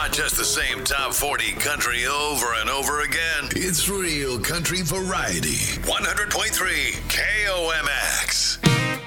not just the same top 40 country over and over again. It's real country variety. 100.3 KOMS.